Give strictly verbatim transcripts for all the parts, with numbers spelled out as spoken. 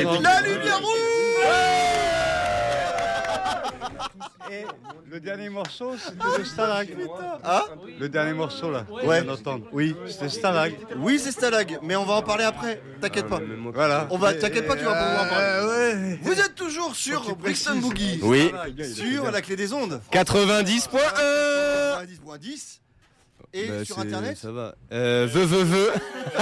La lumière rouge. Et le dernier morceau, c'était le Stalag. Ah, Le dernier morceau là, on ouais. vient d'entendre. Oui. C'était Stalag. Oui, c'est Stalag, mais on va en parler après. T'inquiète pas. Voilà. On va, t'inquiète pas, tu vas pouvoir en parler. Euh, ouais. Vous êtes toujours sur Brixton Boogie. Oui. Sur la clé des ondes. quatre-vingt-dix point un. quatre-vingt-dix point dix. Et Bah, sur c'est- internet. Ça va. Euh, ve, ve, ve.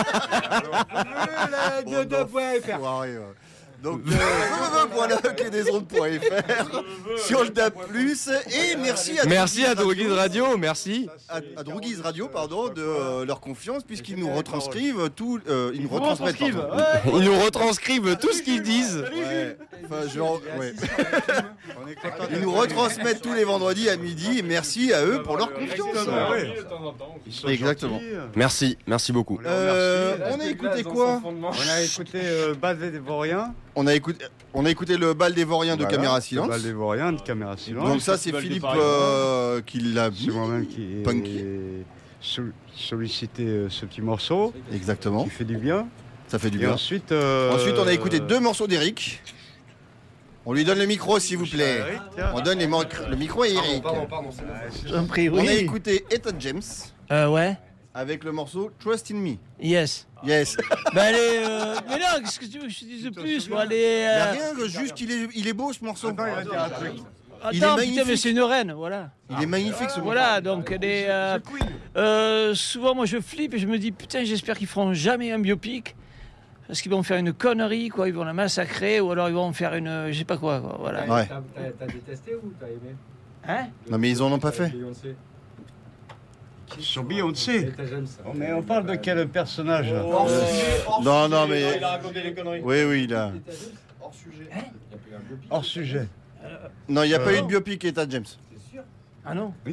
Bon, non, foiré, ouais. Donc, euh, www point la clé des ondes point f r sur le D A B plus. Et merci à Merci à Droguise Droguise Radio, merci. à, à Droguise Radio, pardon, de euh, leur confiance, puisqu'ils nous retranscrivent tout. Euh, ils nous retransmettent. pardon. Ils nous retranscrivent tout ce qu'ils disent. Ouais. Enfin, genre, ouais. On est content. Ils nous retransmettent tous les vendredis à midi. Et merci à eux pour leur confiance. Ah ouais. Ils sont Exactement. gentils. Merci, merci beaucoup. Euh, on a écouté quoi? On a écouté euh, Bal des Voriens. On a écouté, on a écouté le bal des Vauriens de Voilà, Caméra le Silence. Bal des Voriens de Caméra Silence. Donc ça, c'est Philippe euh, qui l'a C'est mis. moi-même qui ai Punky. sol- sollicité euh, ce petit morceau Exactement. qui fait du bien. Ça fait du Et bien. ensuite, euh, Ensuite, on a écouté deux morceaux d'Eric. On lui donne le micro, s'il vous plaît. Eric, tiens. On donne les mo- le micro à Eric. J'en prie, On a oui. écouté Etta James Euh, ouais. avec le morceau Trust in Me. Yes. Yes. Bah, elle est. Euh... Mais non, qu'est-ce que tu veux que je te dise de plus? Moi, elle est. Il y a euh, rien, juste il est, il est beau ce morceau. Attends, il va dire un truc. il est Attends, putain, magnifique. mais c'est une reine, voilà. Il est magnifique ce morceau. Voilà, donc elle est. euh, euh, souvent, moi, je flippe et je me dis, putain, j'espère qu'ils feront jamais un biopic. Parce qu'ils vont faire une connerie, quoi. Ils vont la massacrer ou alors ils vont faire une. Je sais pas quoi, quoi. Voilà. Ouais. T'as t'as détesté ou t'as aimé Hein? Non mais ils en ont pas fait. Beyoncé. Sur Beyoncé. T'as j'aime ça. Oh, mais on parle de quel personnage là Non, non mais. Il a raconté des conneries. Oui, oui, il a. Hors sujet. Il y a pas eu un biopic. Hors sujet. Non, il n'y a pas Euh, eu de biopic Etta James. C'est sûr. Ah non?